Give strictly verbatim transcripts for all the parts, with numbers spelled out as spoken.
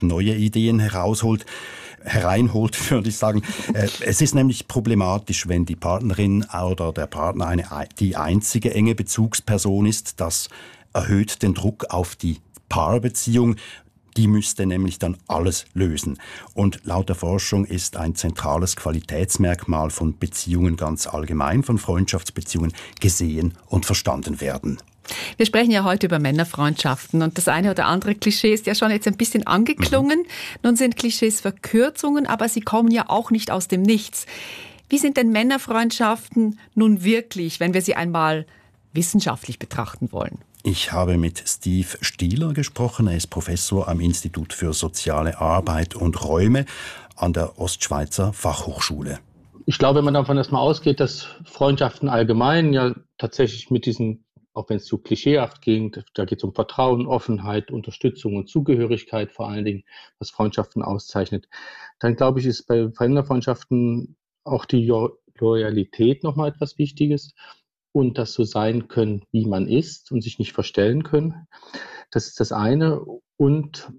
neue Ideen herausholt. hereinholt, würde ich sagen. Es ist nämlich problematisch, wenn die Partnerin oder der Partner eine, die einzige enge Bezugsperson ist. Das erhöht den Druck auf die Paarbeziehung. Die müsste nämlich dann alles lösen. Und laut der Forschung ist ein zentrales Qualitätsmerkmal von Beziehungen ganz allgemein, von Freundschaftsbeziehungen, gesehen und verstanden werden. Wir sprechen ja heute über Männerfreundschaften und das eine oder andere Klischee ist ja schon jetzt ein bisschen angeklungen. Mhm. Nun sind Klischees Verkürzungen, aber sie kommen ja auch nicht aus dem Nichts. Wie sind denn Männerfreundschaften nun wirklich, wenn wir sie einmal wissenschaftlich betrachten wollen? Ich habe mit Steve Stieler gesprochen. Er ist Professor am Institut für soziale Arbeit und Räume an der Ostschweizer Fachhochschule. Ich glaube, wenn man davon erstmal ausgeht, dass Freundschaften allgemein ja tatsächlich mit diesen, auch wenn es zu klischeehaft ging, da geht es um Vertrauen, Offenheit, Unterstützung und Zugehörigkeit vor allen Dingen, was Freundschaften auszeichnet, dann glaube ich, ist bei Männerfreundschaften auch die jo- Loyalität nochmal etwas Wichtiges. Und das so sein können, wie man ist und sich nicht verstellen können. Das ist das eine. Und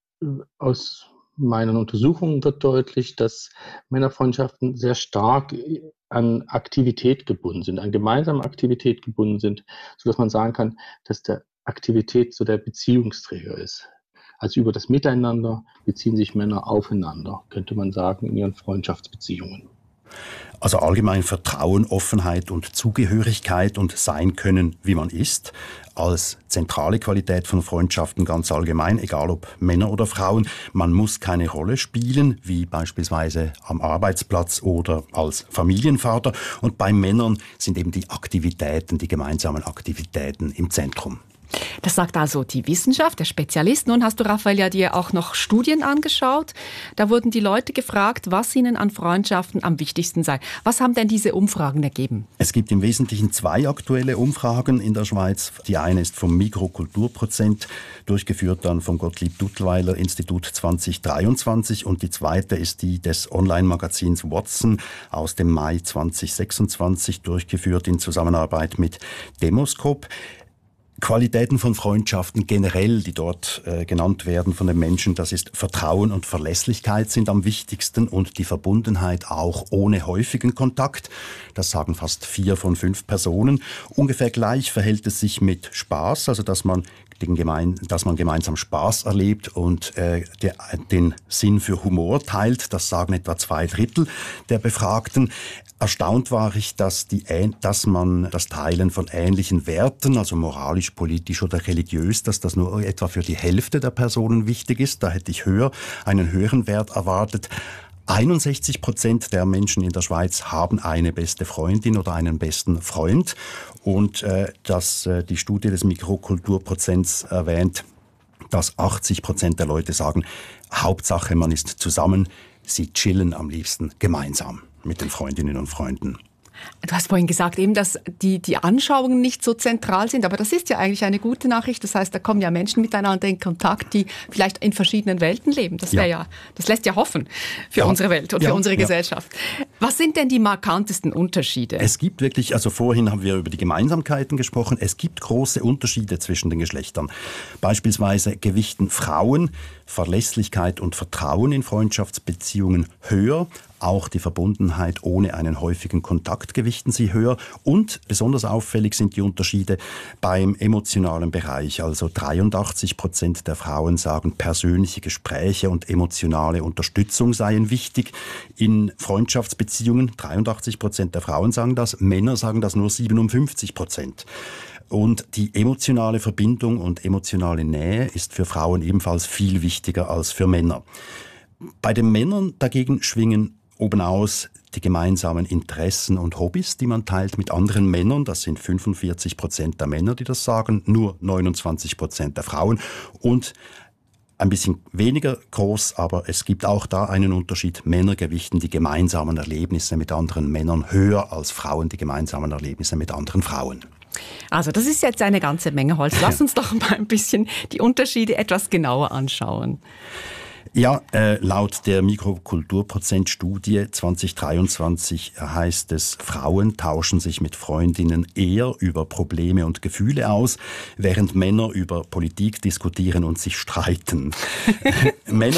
aus meinen Untersuchungen wird deutlich, dass Männerfreundschaften sehr stark an Aktivität gebunden sind, an gemeinsame Aktivität gebunden sind, sodass man sagen kann, dass der Aktivität so der Beziehungsträger ist. Also über das Miteinander beziehen sich Männer aufeinander, könnte man sagen, in ihren Freundschaftsbeziehungen. Also allgemein Vertrauen, Offenheit und Zugehörigkeit und sein können, wie man ist, als zentrale Qualität von Freundschaften ganz allgemein, egal ob Männer oder Frauen. Man muss keine Rolle spielen, wie beispielsweise am Arbeitsplatz oder als Familienvater. Und bei Männern sind eben die Aktivitäten, die gemeinsamen Aktivitäten im Zentrum. Das sagt also die Wissenschaft, der Spezialist. Nun hast du, Raphael, ja dir auch noch Studien angeschaut. Da wurden die Leute gefragt, was ihnen an Freundschaften am wichtigsten sei. Was haben denn diese Umfragen ergeben? Es gibt im Wesentlichen zwei aktuelle Umfragen in der Schweiz. Die eine ist vom Mikrokulturprozent, durchgeführt dann vom Gottlieb-Duttweiler-Institut zwanzig dreiundzwanzig. Und die zweite ist die des Online-Magazins Watson aus dem Mai zwanzig sechsundzwanzig, durchgeführt in Zusammenarbeit mit Demoscope. Qualitäten von Freundschaften generell, die dort äh, genannt werden von den Menschen, das ist Vertrauen und Verlässlichkeit sind am wichtigsten und die Verbundenheit auch ohne häufigen Kontakt. Das sagen fast vier von fünf Personen. Ungefähr gleich verhält es sich mit Spaß, also dass man den gemein, dass man gemeinsam Spaß erlebt und äh, der, den Sinn für Humor teilt. Das sagen etwa zwei Drittel der Befragten. Erstaunt war ich, dass, die, dass man das Teilen von ähnlichen Werten, also moralisch, politisch oder religiös, dass das nur etwa für die Hälfte der Personen wichtig ist. Da hätte ich höher, einen höheren Wert erwartet. einundsechzig Prozent der Menschen in der Schweiz haben eine beste Freundin oder einen besten Freund. Und äh, dass äh, die Studie des Mikrokulturprozents erwähnt, dass achtzig Prozent der Leute sagen, Hauptsache man ist zusammen, sie chillen am liebsten gemeinsam mit den Freundinnen und Freunden. Du hast vorhin gesagt, eben, dass die, die Anschauungen nicht so zentral sind, aber das ist ja eigentlich eine gute Nachricht. Das heißt, da kommen ja Menschen miteinander in Kontakt, die vielleicht in verschiedenen Welten leben. Das wäre ja. ja, das lässt ja hoffen für ja. unsere Welt und ja. für unsere ja. Gesellschaft. Was sind denn die markantesten Unterschiede? Es gibt wirklich, also vorhin haben wir über die Gemeinsamkeiten gesprochen, es gibt große Unterschiede zwischen den Geschlechtern. Beispielsweise gewichten Frauen Verlässlichkeit und Vertrauen in Freundschaftsbeziehungen höher. Auch die Verbundenheit ohne einen häufigen Kontakt gewichten sie höher. Und besonders auffällig sind die Unterschiede beim emotionalen Bereich. Also dreiundachtzig Prozent der Frauen sagen, persönliche Gespräche und emotionale Unterstützung seien wichtig in Freundschaftsbeziehungen. dreiundachtzig Prozent der Frauen sagen das. Männer sagen das nur siebenundfünfzig Prozent. Und die emotionale Verbindung und emotionale Nähe ist für Frauen ebenfalls viel wichtiger als für Männer. Bei den Männern dagegen schwingen obenaus die gemeinsamen Interessen und Hobbys, die man teilt mit anderen Männern. Das sind fünfundvierzig Prozent der Männer, die das sagen, nur neunundzwanzig Prozent der Frauen. Und ein bisschen weniger groß, aber es gibt auch da einen Unterschied. Männer gewichten die gemeinsamen Erlebnisse mit anderen Männern höher als Frauen die gemeinsamen Erlebnisse mit anderen Frauen. Also das ist jetzt eine ganze Menge Holz. Lass uns doch mal ein bisschen die Unterschiede etwas genauer anschauen. Ja, äh, laut der Mikrokulturprozent-Studie zwanzig dreiundzwanzig heißt es, Frauen tauschen sich mit Freundinnen eher über Probleme und Gefühle aus, während Männer über Politik diskutieren und sich streiten. Männer